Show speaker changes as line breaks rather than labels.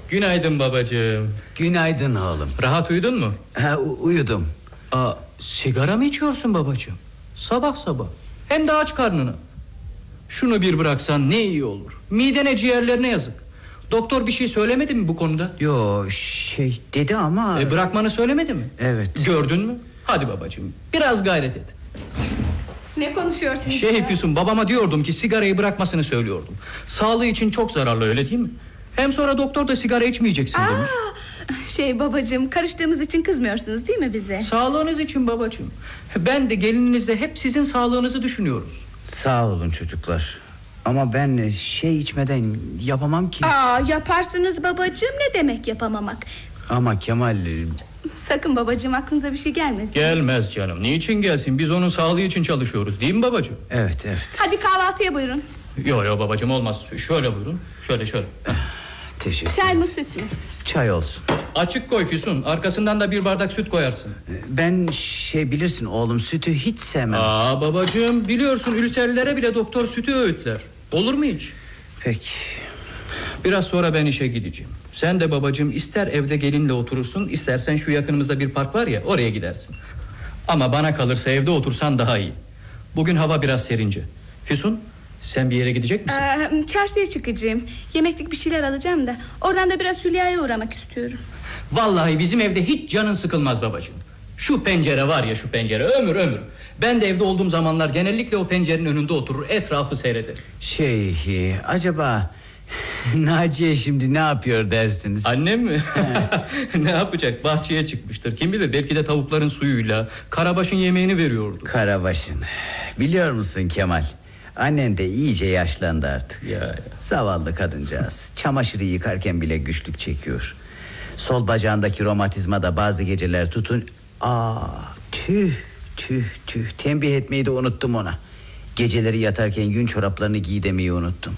Günaydın babacığım.
Günaydın oğlum.
Rahat uyudun mu?
Uyudum.
Sigara mı içiyorsun babacığım? Sabah sabah. Hem de aç karnına. Şunu bir bıraksan ne iyi olur. Midene, ciğerlerine yazık. Doktor bir şey söylemedi mi bu konuda?
Yo, dedi ama...
Bırakmanı söylemedi mi?
Evet.
Gördün mü? Hadi babacığım, biraz gayret et.
Ne konuşuyorsun?
Füsun, babama diyordum ki sigarayı bırakmasını söylüyordum. Sağlığı için çok zararlı, öyle değil mi? Hem sonra doktor da sigara içmeyeceksin demiş.
Babacığım, karıştığımız için kızmıyorsunuz değil mi bize?
Sağlığınız için babacığım. Ben de gelininizle hep sizin sağlığınızı düşünüyoruz.
Sağ olun çocuklar. Ama ben içmeden yapamam ki.
Yaparsınız babacığım, ne demek yapamamak?
Ama Kemal...
Sakın babacığım, aklınıza bir şey gelmesin.
Gelmez canım, niçin gelsin? Biz onun sağlığı için çalışıyoruz, değil mi babacığım?
Evet.
Hadi kahvaltıya buyurun.
Yo babacığım, olmaz. Şöyle buyurun, şöyle.
Teşekkür.
Çay mı süt mü?
Çay olsun.
Açık koy Füsun, arkasından da bir bardak süt koyarsın.
Ben bilirsin oğlum, sütü hiç sevmem.
Babacığım, biliyorsun ülserlilere bile doktor sütü öğütler. Olur mu hiç?
Peki.
Biraz sonra ben işe gideceğim. Sen de babacığım ister evde gelinle oturursun, istersen şu yakınımızda bir park var ya, oraya gidersin. Ama bana kalırsa evde otursan daha iyi. Bugün hava biraz serince. Füsun, sen bir yere gidecek misin?
Çarşıya çıkacağım. Yemeklik bir şeyler alacağım da. Oradan da biraz Hülya'ya uğramak istiyorum.
Vallahi bizim evde hiç canın sıkılmaz babacığım. Şu pencere var ya, şu pencere ömür. Ben de evde olduğum zamanlar genellikle o pencerenin önünde oturur, etrafı seyrederim.
Acaba Naciye şimdi ne yapıyor dersiniz?
Annem mi? Ne yapacak? Bahçeye çıkmıştır. Kim bilir, belki de tavukların suyuyla Karabaş'ın yemeğini veriyordu.
Karabaş'ın. Biliyor musun Kemal? Annen de iyice yaşlandı artık.
Ya.
Zavallı kadıncağız. Çamaşırı yıkarken bile güçlük çekiyor. Sol bacağındaki romatizma da bazı geceler tutun... Tüh. Tembih etmeyi de unuttum ona. Geceleri yatarken yün çoraplarını giy demeyi unuttum.